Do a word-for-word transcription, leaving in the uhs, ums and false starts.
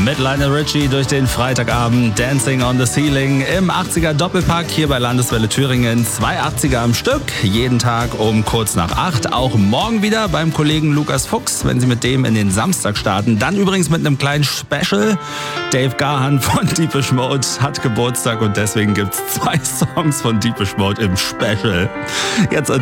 Mit Lionel Richie durch den Freitagabend. Dancing on the Ceiling im achtziger Doppelpack hier bei Landeswelle Thüringen. Zwei achtziger am Stück, jeden Tag um kurz nach acht. Auch morgen wieder beim Kollegen Lukas Fuchs, wenn Sie mit dem in den Samstag starten. Dann übrigens mit einem kleinen Special. Dave Gahan von Depeche Mode hat Geburtstag und deswegen gibt es zwei Songs von Depeche Mode im Special. Jetzt